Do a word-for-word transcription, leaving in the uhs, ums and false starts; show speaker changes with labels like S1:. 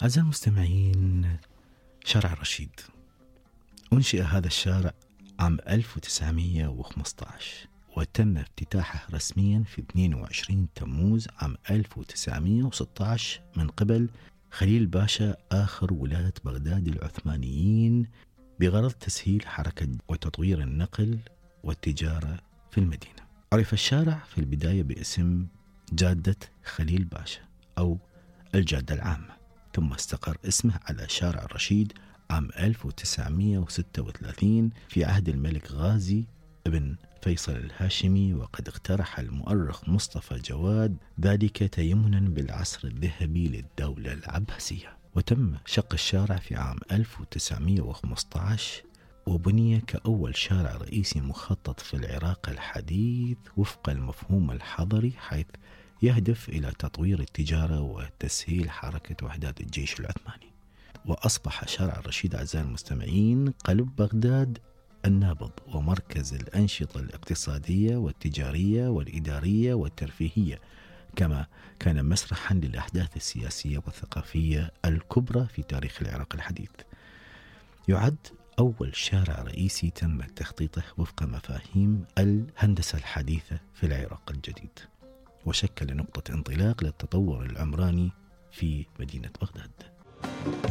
S1: أعزائي المستمعين، شارع رشيد أنشئ هذا الشارع عام ألف وتسعمائة وخمسة عشر وتم افتتاحه رسميا في اثنين وعشرين تموز عام ألف وتسعمائة وستة عشر من قبل خليل باشا آخر ولاة بغداد العثمانيين بغرض تسهيل حركة وتطوير النقل والتجارة في المدينة. عرف الشارع في البداية باسم جادة خليل باشا أو الجادة العامة، ثم استقر اسمه على شارع رشيد عام ألف وتسعمائة وستة وثلاثين في عهد الملك غازي ابن فيصل الهاشمي، وقد اقترح المؤرخ مصطفى جواد ذلك تيمنا بالعصر الذهبي للدولة العباسية. وتم شق الشارع في عام ألف وتسعمائة وخمسة عشر وبني كأول شارع رئيسي مخطط في العراق الحديث وفق المفهوم الحضري، حيث يهدف إلى تطوير التجارة وتسهيل حركة وحدات الجيش العثماني. وأصبح شارع الرشيد أعزائي المستمعين قلب بغداد النابض ومركز الأنشطة الاقتصادية والتجارية والإدارية والترفيهية، كما كان مسرحا للأحداث السياسية والثقافية الكبرى في تاريخ العراق الحديث. يعد أول شارع رئيسي تم تخطيطه وفق مفاهيم الهندسة الحديثة في العراق الجديد، وشكل نقطة انطلاق للتطور العمراني في مدينة بغداد.